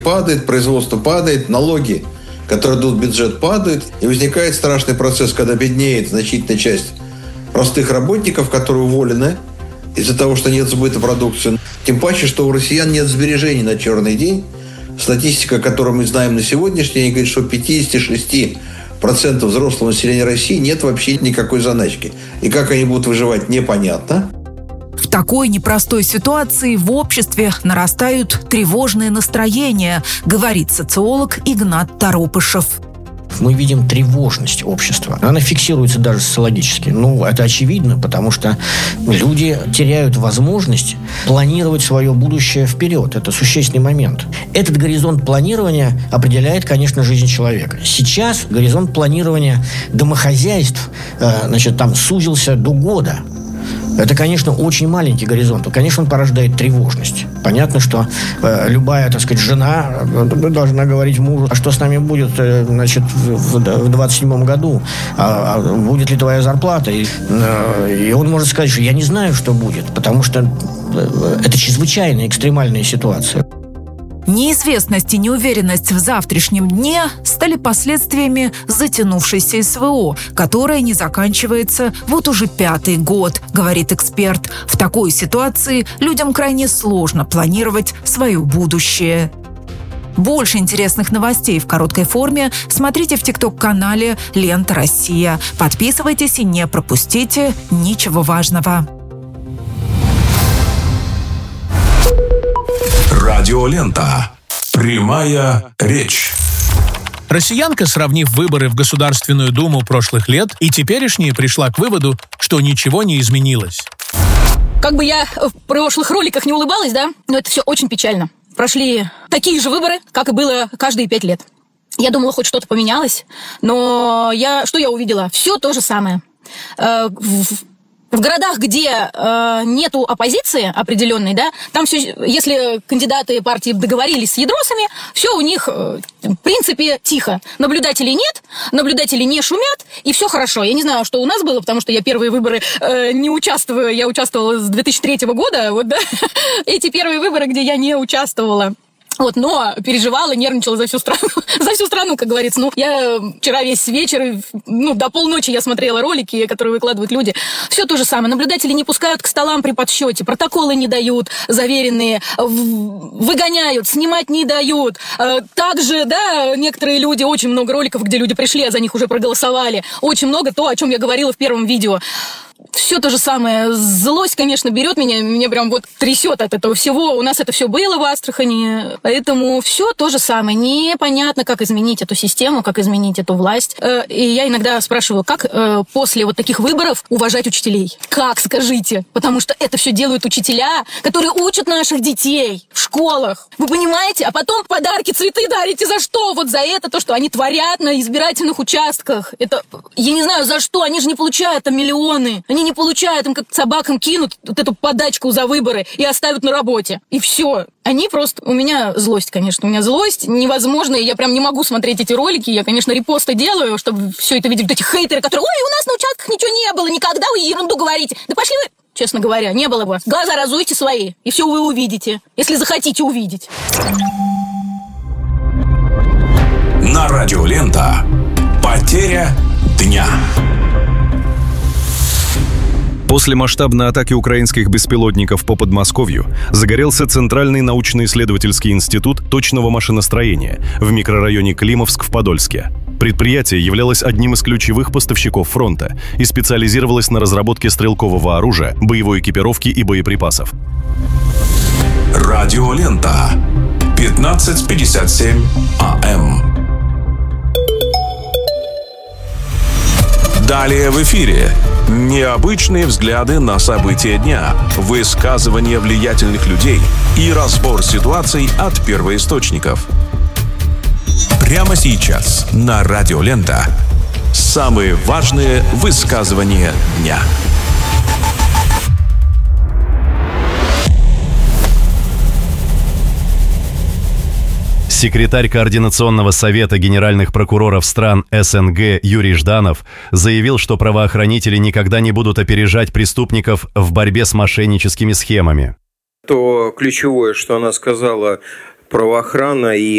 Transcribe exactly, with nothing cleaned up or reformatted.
Падает, производство падает, налоги, которые идут в бюджет, падают. И возникает страшный процесс, когда беднеет значительная часть простых работников, которые уволены из-за того, что нет сбыта продукции. Тем паче, что у россиян нет сбережений на черный день. Статистика, которую мы знаем на сегодняшний день, говорит, что пятьдесят шесть процентов взрослого населения России нет вообще никакой заначки. И как они будут выживать, непонятно. В такой непростой ситуации в обществе нарастают тревожные настроения, говорит социолог Игнат Торопышев. Мы видим тревожность общества. Она фиксируется даже социологически. Ну, это очевидно, потому что люди теряют возможность планировать свое будущее вперед. Это существенный момент. Этот горизонт планирования определяет, конечно, жизнь человека. Сейчас горизонт планирования домохозяйств, э, значит, там сузился до года. Это, конечно, очень маленький горизонт. Конечно, он порождает тревожность. Понятно, что э, любая, так сказать, жена должна говорить мужу, а что с нами будет, э, значит, в, в двадцать седьмом году, а, а будет ли твоя зарплата? И, э, и он может сказать, что я не знаю, что будет, потому что э, это чрезвычайная, экстремальная ситуация. Неизвестность и неуверенность в завтрашнем дне стали последствиями затянувшейся СВО, которая не заканчивается вот уже пятый год, говорит эксперт. В такой ситуации людям крайне сложно планировать свое будущее. Больше интересных новостей в короткой форме смотрите в тикток-канале «Лента Россия». Подписывайтесь и не пропустите ничего важного. Радиолента. Прямая речь. Россиянка, сравнив выборы в Государственную Думу прошлых лет и теперешние, пришла к выводу, что ничего не изменилось. Как бы я в прошлых роликах не улыбалась, да, но это все очень печально. Прошли такие же выборы, как и было каждые пять лет. Я думала, хоть что-то поменялось, но я, что я увидела? Все то же самое. В городах, где э, нету оппозиции определенной, да, там все, если кандидаты партии договорились с ядросами, все у них, э, в принципе, тихо. Наблюдателей нет, наблюдатели не шумят, и все хорошо. Я не знаю, что у нас было, потому что я первые выборы э, не участвую, я участвовала с две тысячи третьего года, вот, да, эти первые выборы, где я не участвовала. Вот, но переживала, нервничала за всю страну, за всю страну, как говорится. Ну, я вчера весь вечер, ну, до полночи я смотрела ролики, которые выкладывают люди. Все то же самое. Наблюдатели не пускают к столам при подсчете, протоколы не дают заверенные, выгоняют, снимать не дают. Также, да, некоторые люди, очень много роликов, где люди пришли, а за них уже проголосовали. Очень много то, о чем я говорила в первом видео. Все то же самое. Злость, конечно, берет меня, меня прям вот трясет от этого всего. У нас это все было в Астрахани, поэтому все то же самое. Непонятно, как изменить эту систему, как изменить эту власть. И я иногда спрашиваю, как после вот таких выборов уважать учителей? Как, скажите? Потому что это все делают учителя, которые учат наших детей в школах. Вы понимаете? А потом подарки, цветы дарите за что? Вот за это, то, что они творят на избирательных участках. Это, я не знаю, за что. Они же не получают там миллионы. Они не получают, им как собакам кинут вот эту подачку за выборы и оставят на работе. И все. Они просто... У меня злость, конечно. У меня злость невозможно. Я прям не могу смотреть эти ролики. Я, конечно, репосты делаю, чтобы все это видеть. Вот эти хейтеры, которые... Ой, у нас на участках ничего не было. Никогда вы ерунду говорите. Да пошли вы... Честно говоря, не было бы. Глаза разуйте свои, и все вы увидите. Если захотите увидеть. На Радиолента. Потеря дня. После масштабной атаки украинских беспилотников по Подмосковью загорелся Центральный научно-исследовательский институт точного машиностроения в микрорайоне Климовск в Подольске. Предприятие являлось одним из ключевых поставщиков фронта и специализировалось на разработке стрелкового оружия, боевой экипировки и боеприпасов. Радиолента. пятнадцать пятьдесят семь АМ. Далее в эфире. Необычные взгляды на события дня, высказывания влиятельных людей и разбор ситуаций от первоисточников. Прямо сейчас на Радиолента. Самые важные высказывания дня. Секретарь Координационного совета генеральных прокуроров стран СНГ Юрий Жданов заявил, что правоохранители никогда не будут опережать преступников в борьбе с мошенническими схемами. То ключевое, что она сказала, правоохрана и